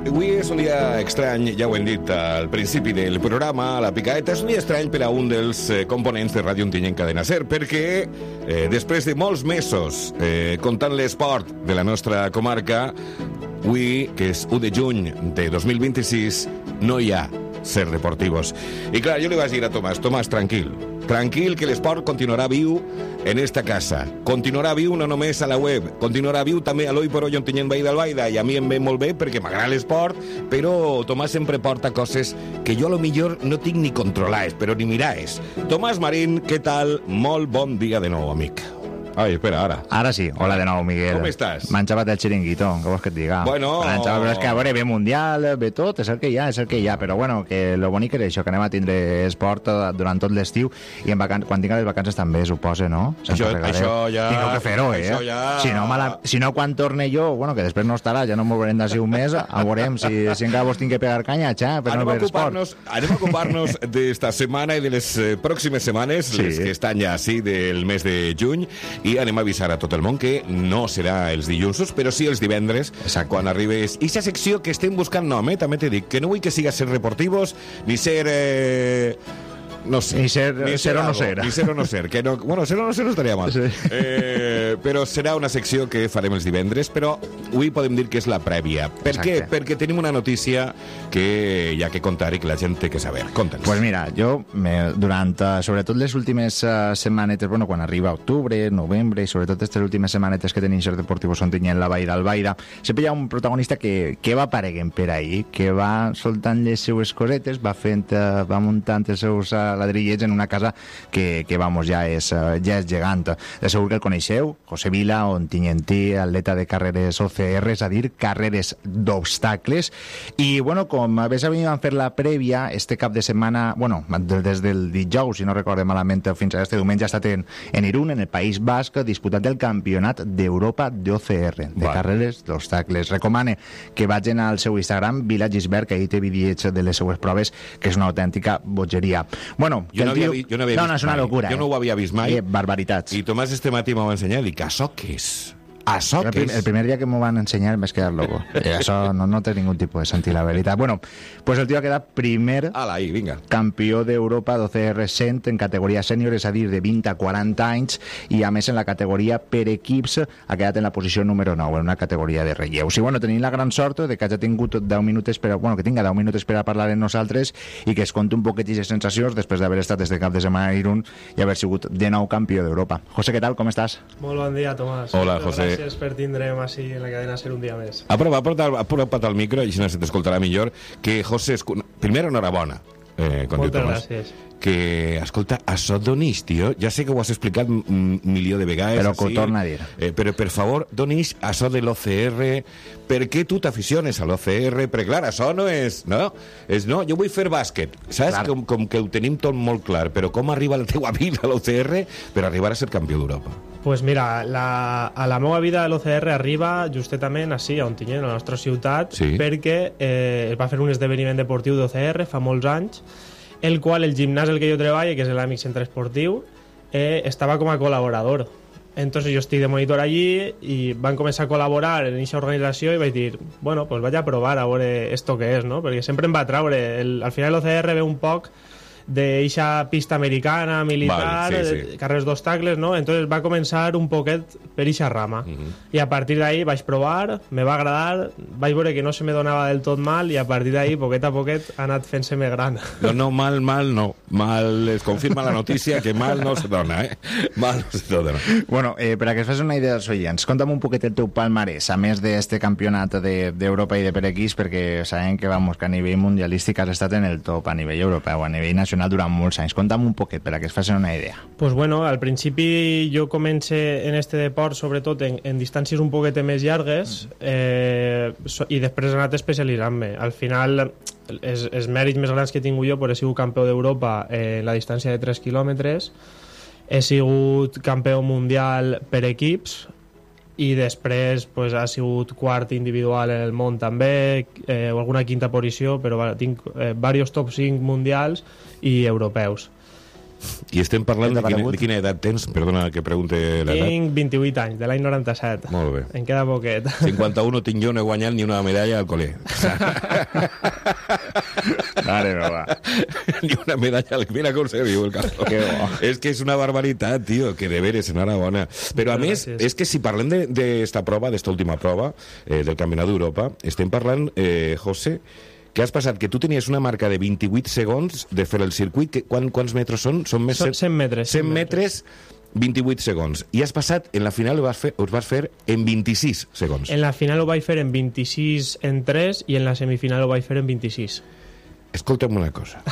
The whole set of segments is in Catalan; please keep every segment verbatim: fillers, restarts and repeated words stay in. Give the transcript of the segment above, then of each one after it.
avui és un dia estrany, ja ho hem dit al principi del programa, a la picaeta. És un dia estrany per a un dels eh, components de Ràdio Ontinyent Cadena Ser, perquè eh, després de molts mesos eh, comptant l'esport de la nostra comarca, avui, que és u de juny de dos mil vint-i-sis, no hi ha Ser Deportivos. I clar, jo li vaig dir a Tomàs, Tomàs, tranquil, tranquil, que l'esport continuarà viu en esta casa. Continuarà viu no només a la web, continuarà viu també a l'Oi per Oi Ontinyent Veí d'Albaida, i a mi em ve molt bé perquè m'agrada l'esport, però Tomàs sempre porta coses que jo a lo millor no tinc ni controlades, però ni mirades. Tomàs Marín, què tal? Molt bon dia de nou, amic. Ai, espera, ara. Ara sí. Hola de nou, Miguel. Com estàs? M'han xapat el xiringuito, què vols que et diga? Bueno... Xapat, però és que, a veure, ve Mundial, ve tot, és el que hi ha, és el que hi ha, però bueno, que lo bonic és això, que anem a tindre esport durant tot l'estiu, i en vacan... quan tinga les vacances també, suposa, no? Això, això ja... Tingueu que fer-ho, eh? Això ja... Si no, mala... si no, quan torne jo, bueno, que després no estarà, ja no m'ho veurem d'ací un mes, a veurem si, si encara vos tinc que pegar canya, xa, per anem no veure esport. Anem a ocupar-nos d'esta setmana i de les eh, pròximes setmanes, sí, les que estan ja així del mes de juny, i anem a avisar a tot el món que no serà els dilluns, però sí els divendres. Exacte. Quan arribes... I aquesta secció que estem buscant nom, eh? També t'he dit, que no vull que siga Ser Deportivos, ni ser... Eh... No sé. Ni ser, ni ser, ser o no ser. Ni ser o no ser. Que no, bueno, ser o no ser no estaria mal. Sí. Eh, però serà una secció que farem els divendres, però avui podem dir que és la prèvia. Per Exacte. Què? Perquè tenim una notícia que hi ha que contar i que la gent té que saber. Conta'ns. Pues mira, jo, me, durant, sobretot les últimes uh, setmanetes, bueno, quan arriba octubre, novembre, i sobretot aquestes últimes setmanetes que tenim Ser Deportivos Ontinyent, la Vall d'Albaida, sempre hi ha un protagonista que, que va apareguent per ahí, que va soltant les seues cosetes, va fent, uh, va muntant els seus... Uh, ladrillets en una casa que, que vamos, ja és, ja és gegant. De segur que el coneixeu, José Vila, ontinyentí, atleta de carreres O C R, és a dir, carreres d'obstacles. I, bueno, com bé sabíem, vam fer la prèvia este cap de setmana, bueno, des del dijous, si no recorde malament, fins a este diumenge, ha estat en, en Irún, en el País Basc, disputant el Campionat d'Europa d'O C R, de Va. carreres d'obstacles. Recomane que vagin al seu Instagram, Villagisberg, que ahí té vídeos de les seues proves, que és una autèntica bogeria. Bueno, jo no, havia, jo no havia no, vist no, és una mai. locura. Jo no ho havia vist mai. Eh, barbaritats. I Tomàs este matí m'ho va ensenyar i dic, això què és? Això el, què és? El primer dia que m'ho van ensenyar em vaig quedar loco. Eh, això no, no té ningú tipus de sentit, la veritat. Bueno, pues el tio ha quedat primer Ala, ahí, vinga. campió d'Europa d'O C R cent en categoria sènior, és a dir, de vint a quaranta anys, i a més en la categoria per equips ha quedat en la posició número nou, en una categoria de relleus. I bueno, tenim la gran sort de que hagi tingut deu minuts per a, bueno, que tinga deu minuts per a parlar amb nosaltres i que es conti un poquet de sensacions després d'haver estat des de cap de setmana a Irún i haver sigut de nou campió d'Europa. José, què tal? Com estàs? Molt bon dia, Tomàs. Hola, José. Gràcies per tindre'm així en la cadena Ser un dia més. Ha provat, ha provat el micro i així se t'escoltarà millor. Que, José, primer enhorabona. Eh, Moltes gràcies. Que, escolta, això d'on és, tio? Ja sé que ho has explicat un milió de vegades. Però que ho torna a dir. Eh, però, per favor, d'on és això de l'O C R? Per què tu t'aficiones a l'O C R? Perquè, clar, això no és... No? És, no, jo vull fer bàsquet. Saps? Com, com que ho tenim tot molt clar. Però com arriba la teua vida a l'O C R per arribar a ser campió d'Europa? Pues mira, la, a la meva vida a l'O C R arriba justament així, a Ontinyent, a la nostra ciutat, sí. perquè eh, es va fer un esdeveniment deportiu d'O C R fa molts anys, el qual el gimnàs al que jo treballo, que és l'Amic Centre Esportiu, eh, estava com a col·laborador. Entonces jo estic de monitor allí i van començar a col·laborar en aquesta organització i vaig dir, bueno, pues vaig a provar a veure esto que és, no? Perquè sempre em va traure, el, al final l'O C R ve un poc d'eixa pista americana, militar, vale, sí, sí. carrers d'obstacles, no? Entonces va començar un poquet per eixa rama. Uh -huh. I a partir d'ahí vaig provar, me va agradar, vaig veure que no se me donava del tot mal i a partir d'ahí, poquet a poquet, ha anat fent-se-me gran. No, no, mal, mal, no. Mal, es confirma la notícia que mal no se dona, eh? Mal no se dona. Bueno, eh, per a que es fas una idea dels oients, conta'm un poquet el teu palmarès, a més d'este campionat d'Europa de, i de per equips, perquè sabem que, vamos, que a nivell mundialístic has estat en el top, a nivell europeu, a nivell nacional durant molts anys. Conta'm un poquet per a que es facin una idea. Pues bueno, al principi jo comencé en este deport sobretot en, en distàncies un poquet més llargues eh, so, i després he anat especialitzant-me. Al final els, els mèrits més grans que he tingut jo pues, he sigut campió d'Europa en la distància de tres quilòmetres, he sigut campió mundial per equips i després pues, ha sigut quart individual en el món també, eh, o alguna quinta posició, però tinc eh, diversos top cinc mundials i europeus. I estem parlant de quina, de quina edat tens? Perdona que pregunte l'edat. Tinc vint-i-vuit anys, de l'any noranta-set. Molt bé. Em queda poquet. cinquanta-u no tinc jo, no he guanyat ni una medalla al col·le. Vale, no va. Ni una medalla al... Mira com se viu el Carlos. Que bo. És que és una barbaritat, tio, que de veres, enhorabona. Però a més, Gràcies. és que si parlem d'esta prova, d'esta última prova, eh, del Campionat d'Europa, estem parlant, eh, José, que has passat que tu tenies una marca de vint-i-vuit segons de fer el circuit. Que, quan, quants metres són? Són més Són cent metres. cent metres, vint-i-vuit segons. I has passat, en la final ho vas fer, ho vas fer en vint-i-sis segons. En la final ho vaig fer en vint-i-sis en tres i en la semifinal ho vaig fer en vint-i-sis. Escolta'm una cosa.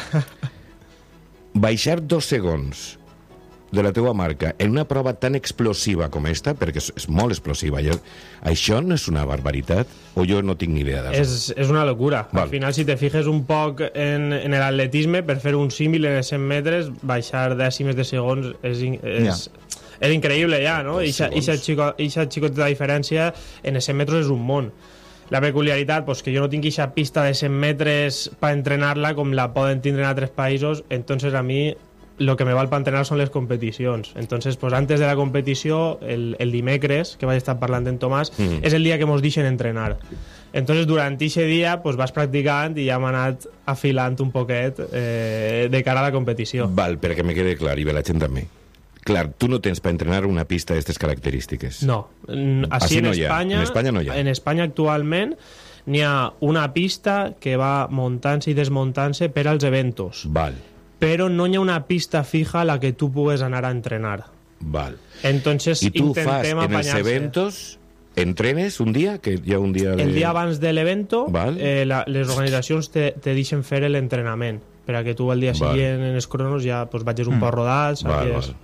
Baixar dos segons de la teua marca en una prova tan explosiva com esta, perquè és, és molt explosiva, jo, això no és una barbaritat? O jo no tinc ni idea d'això? És, és una locura. Val. Al final, si te fijes un poc en, en l'atletisme, per fer un símil en els cent metres, baixar dècimes de segons és, in- és, Ja. és increïble ja, no? Dos Ixa, segons. ixa, xico, ixa xicoteta diferència en els cent metres és un món. La peculiaritat, pues, que jo no tinc ixa pista de cent metres per entrenar-la com la poden tindre en altres països, entonces a mi lo que me val para entrenar son les competicions. Entonces, pues antes de la competició, el, el dimecres, que vaig estar parlant amb Tomàs, Mm. és el dia que mos deixen entrenar. Entonces, durant aquest dia, pues vas practicant i ja hem anat afilant un poquet eh, de cara a la competició. Val, perquè me quede clar, i ve la gent també. Clar, tu no tens per entrenar una pista d'aquestes característiques. No. N- Així Així en no hi ha. Espanya, En Espanya no hi ha. En Espanya actualment n'hi ha una pista que va muntant-se i desmuntant-se per als eventos, Val, però no hi ha una pista fija a la que tu pugues anar a entrenar. val. Entonces, I tu fas intentem en els apanyar-se. eventos, entrenes un dia, que hi ha un dia de... El dia abans de l'evento, Val. eh, la, les organitzacions te, te deixen fer l'entrenament, per a que tu el dia Val. següent en els cronos ja pues, vagis un Mm. poc rodat, Val, sàpies... val.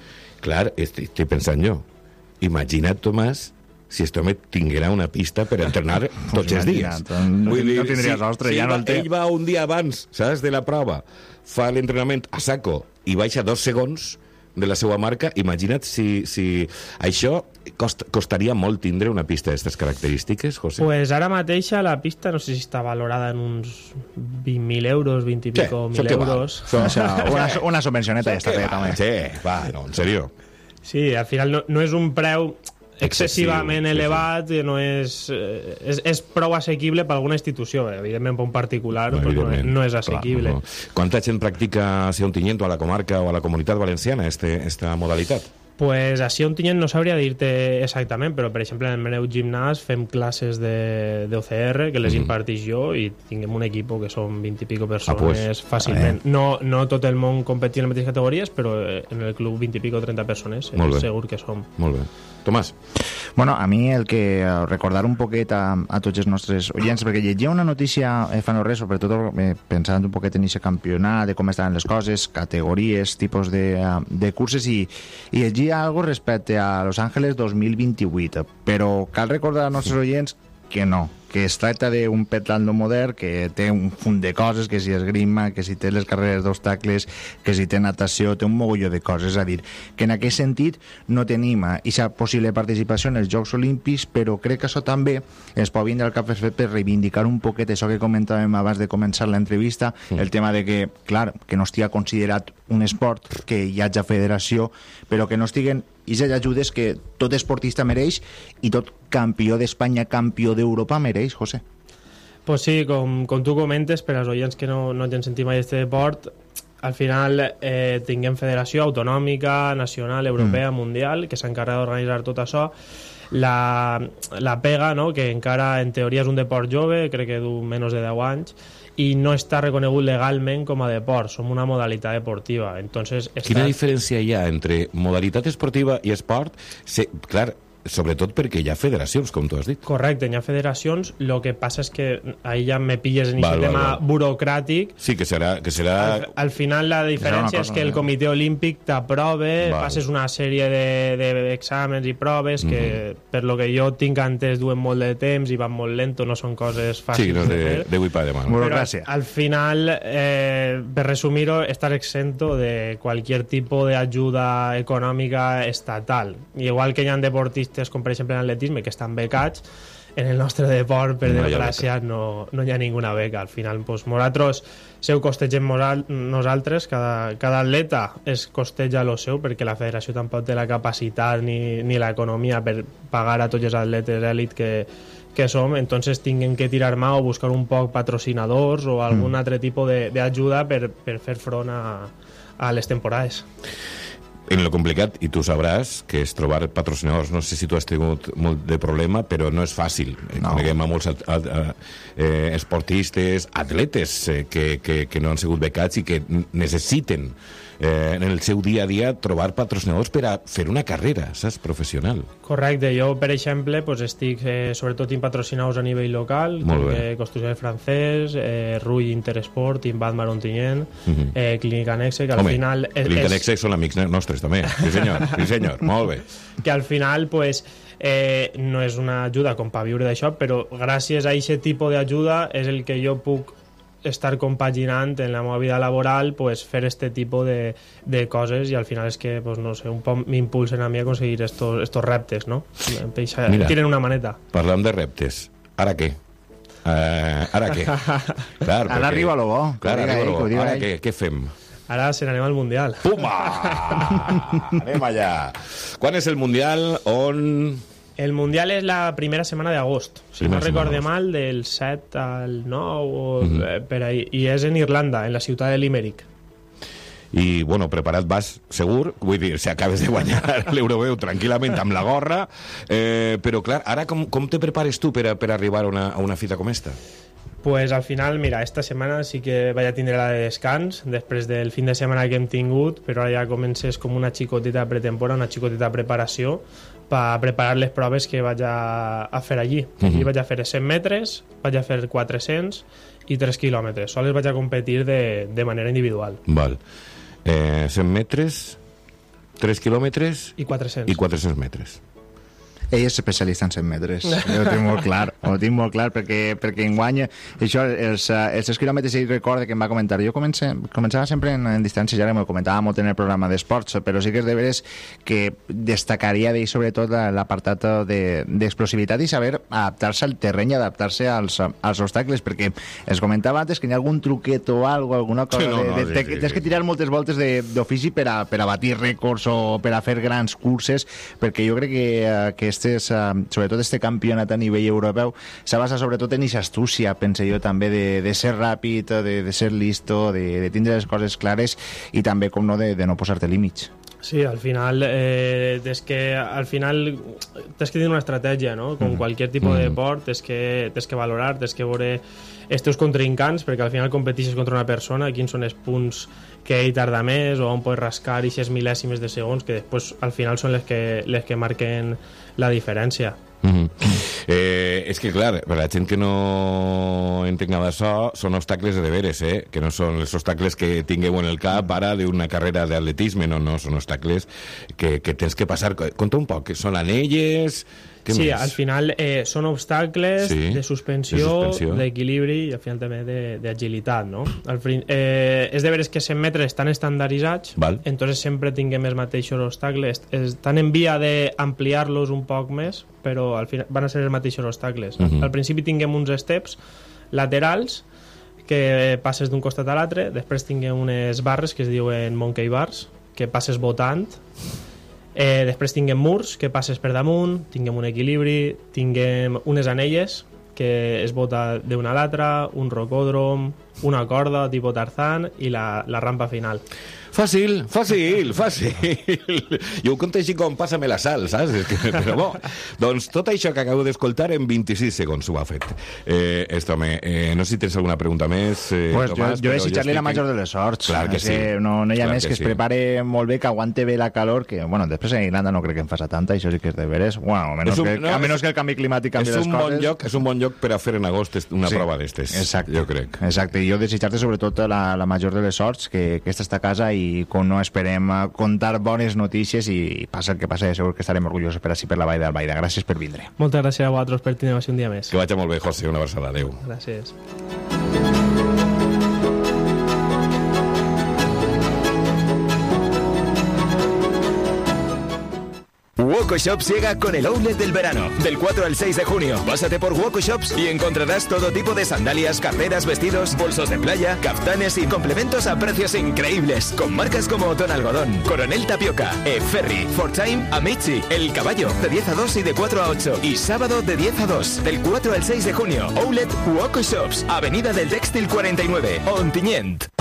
Clar, estic, estic pensant jo. Imagina't, Tomàs, si este home tinguera una pista per entrenar tots els dies. imagina't, no tin- no tindries ostre, si ja ell no va, el té. ell va un dia abans, saps, de la prova, fa l'entrenament a saco i baixa dos segons de la seva marca, imagina't si, si això cost, costaria molt tindre una pista d'aquestes característiques, José. Pues ara mateixa la pista no sé si està valorada en uns vint mil euros, vint i pico Sí, mil això què val? euros. O sea, una, una subvencioneta ja està feta, també. Sí, va, no, en sèrio. Sí, al final no, no és un preu excessivament Excessiu, sí, elevat, sí. No és, eh, és, és prou assequible per alguna institució. Evidentment, per un particular pues, no, Evidentment, no és assequible. clar, no. Quanta gent practica a Ontinyent o a la comarca o a la comunitat valenciana este, esta modalitat? Pues així on tinguem no sabria dir-te exactament, però per exemple en el meu gimnàs fem classes de, de O C R que les Mhm. impartix jo i tinguem un equip que són vint i pico persones pues, fàcilment. No, no tot el món competir en les mateixes categories, però eh, en el club vint i pico trenta persones eh, Molt bé. segur que som. Molt bé. Tomàs? Bueno, a mi el que eh, recordar un poquet a, a tots els nostres oients, perquè llegia una notícia eh, fa no res, sobretot eh, pensant un poquet en aquest campionat, de com estaven les coses, categories, tipus de, eh, de curses, i, i llegia algo respecte a Los Ángeles dos mil vint-i-vuit, però cal recordar als nostres oients que no, que es tracta d'un petlando modern que té un funt de coses, que si esgrima, que si té les carreres d'obstacles, que si té natació, té un mogolló de coses. És a dir, que en aquest sentit no tenim aquesta possible participació en els Jocs Olímpics, però crec que això també ens pot vindre al cap per reivindicar un poquet això que comentàvem abans de començar l'entrevista, Mm. el tema de que, clar, que no estigui considerat un esport, que hi hagi federació, però que no estiguen i les ajudes que tot esportista mereix i tot campió d'Espanya, campió d'Europa mereix, José. Pues sí, com, com tu comentes, per als oients que no, no hagin sentit mai este deport, al final eh, tinguem federació autonòmica, nacional, europea, mm. mundial, que s'encarrega d'organitzar tot això. La, la pega, no?, que encara en teoria és un deport jove, crec que du menys de deu anys, i no està reconegut legalment com a deport, som una modalitat deportiva. Entonces, està... Quina diferència hi ha entre modalitat esportiva i esport? Se, clar, sobretot perquè hi ha federacions, com tu has dit. Correcte, hi ha federacions, el que passa és que ahí ja me pilles en Val, aquest val, tema val. burocràtic. Sí, que serà... Que serà... Al, al final la diferència cosa, és que el eh? comitè olímpic t'aprove, Val. passes una sèrie d'exàmens i proves que, Mhm. per lo que jo tinc entès, duen molt de temps i van molt lento, no són coses fàcils Sí, no, de de, fer. de avui pa demà. No? Bueno, Pero Burocracia. al final, eh, per resumir-ho, estás exento de cualquier tipo de ayuda econòmica estatal. Igual que hi ha deportistes, com per exemple en atletisme, que estan becats, en el nostre deport, per no desgràcia, no, no hi ha ninguna beca. Al final, doncs, nosaltres seu costegem nosaltres, cada, cada atleta es costeja lo seu, perquè la federació tampoc té la capacitat ni, ni l'economia per pagar a tots els atletes èlit que, que som, entonces tinguem que tirar mà o buscar un poc patrocinadors o algun mm. altre tipus d'ajuda per, per fer front a, a les temporades. En lo complicat, i tu sabràs, que és trobar patrocinadors. No sé si tu has tingut molt de problema, però no és fàcil. No. Coneguem a molts a, a, a, eh, esportistes, atletes eh, que, que, que no han sigut becats i que necessiten eh, en el seu dia a dia trobar patrocinadors per a fer una carrera, saps, professional. Correcte. Jo, per exemple, pues, estic eh, sobretot en patrocinadors a nivell local, eh, Construcció del Francès, eh, Rull Interesport, Inbat Marontinyent, uh -huh. eh, Clínica Nexe, que al Home, final... És, Clínica Nexe són amics nostres, també. Sí, senyor. Sí, senyor. Molt bé. Que al final, pues, eh, no és una ajuda com per viure d'això, però gràcies a aquest tipus d'ajuda és el que jo puc estar compaginant en la meva vida laboral, pues, fer este tipus de, de coses, i al final és que, pues, no sé, un poc m'impulsen a mi a aconseguir estos, estos reptes, no? Mira, tienen una maneta. Parlant de reptes, ara què? Uh, ara què? Clar, ara arriba lo bo. Clar, arriba lo bo. Ara què, què fem? Ara se n'anem al Mundial. Puma! Anem allà. Quan és el Mundial? On... El Mundial és la primera setmana d'agost, si no recorde mal, del set al nou o mm -hmm. per ahí, i és en Irlanda, en la ciutat de Limerick. I, bueno, preparat vas, segur, vull dir, si acabes de guanyar l'Europeu tranquil·lament amb la gorra, eh, però clar, ara com, com te prepares tu per, a, per arribar a una, a una fita com esta? Pues al final, mira, esta setmana sí que vaig a tindre la de descans després del fin de setmana que hem tingut, però ara ja comences com una xicoteta pretemporada, una xicoteta preparació per preparar les proves que vaig a, a fer allí. Uh-huh. Allí vaig a fer cent metres, vaig a fer quatre-cents i tres quilòmetres. Sols vaig a competir de, de manera individual. Val. Eh, cent metres, tres quilòmetres i quatre-cents. I quatre-cents metres. Ell és especialista en cent metres, jo ho tinc molt clar, ho tinc molt clar, perquè, perquè enguany, això, els, els tres quilòmetres, ell recorda que em va comentar, jo comencé, començava sempre en, en distància, ja m'ho comentava molt en el programa d'esports, però sí que és de veres que destacaria d'ell sobretot l'apartat d'explosivitat de, i saber adaptar-se al terreny, adaptar-se als, als obstacles, perquè es comentava antes que hi ha algun truquet o algo, alguna cosa, sí, no, no, de, de, sí, sí, tens sí. que tirar moltes voltes d'ofici per, a, per a batir rècords o per a fer grans curses, perquè jo crec que, que és Estes, uh, sobretot este campionat a nivell europeu s'ha basat sobretot en aquesta astúcia, pense jo, també de, de ser ràpid, de, de ser listo, de, de tindre les coses clares i també, com no, de, de no posar-te límits. Sí, al final eh, és que al final tens que tenir una estratègia, no? Com mm. qualsevol tipus de deport, tens que, tens que valorar, tens que veure els teus contrincants, perquè al final competixes contra una persona, quins són els punts que ell tarda més o on pots rascar aquestes mil·lèsimes de segons que després al final són les que, les que marquen la diferència. Mm-hmm. eh, és que clar, per la gent que no entenc nada d'això, són obstacles de deberes, eh? Que no són els obstacles que tingueu en el cap ara d'una carrera d'atletisme, no, no, són obstacles que, que tens que passar. Conta un poc, són anelles... Què sí, més? Al final eh, són obstacles sí, de suspensió, d'equilibri i al final també d'agilitat, no? Al fin, eh, és de veres que cent metres estan estandarditzats, Val. entonces sempre tinguem els mateixos obstacles, estan en via d'ampliar-los un poc més, però al final van a ser els mateixos obstacles. Uh -huh. Al principi tinguem uns steps laterals que passes d'un costat a l'altre, després tinguem unes barres que es diuen monkey bars, que passes botant. Eh, després tinguem murs que passes per damunt, tinguem un equilibri, tinguem unes anelles que es bota d'una a l'altra, un rocòdrom, una corda tipus Tarzan i la, la rampa final. Fàcil, fàcil, fàcil. Jo ho conto així com passa-me la sal, saps? Però bo, doncs tot això que acabo d'escoltar en vint-i-sis segons ho ha fet. Eh, esto me, eh, no sé si tens alguna pregunta més, eh, pues Tomàs. Jo, jo desitjar-li la major de les sorts. Clar que sí. No, no hi ha Clar més que, que es sí. prepare molt bé, que aguante bé la calor, que, bueno, després en Irlanda no crec que en faça tanta, això sí que és de veres. Bueno, a menys, un, que, no, a menys que el canvi climàtic canvi les un coses. Bon lloc, és un bon lloc per a fer en agost una sí, prova d'estes, exacte, jo crec. Exacte, i jo desitjar-te sobretot la, la major de les sorts, que, que aquesta està a casa i com no esperem contar bones notícies i passa el que passa, segur que estarem orgullosos per així per la Vall d'Albaida. Gràcies per vindre. Moltes gràcies a vosaltres per tenir-me un dia més. Que vagi molt bé, José, una abraçada. Adéu. Gràcies. Woco Shops llega con el outlet del verano. Del cuatro al seis de junio, pásate por Woco Shops y encontrarás todo tipo de sandalias, carteras, vestidos, bolsos de playa, kaftanes y complementos a precios increíbles. Con marcas como Otón Algodón, Coronel Tapioca, E-Ferry, Fortime, Amici, El Caballo, de diez a dos y de cuatro a ocho. Y sábado de diez a dos. Del cuatro al seis de junio, outlet Woco Shops, Avenida del Textil cuarenta y nueve, Ontinyent.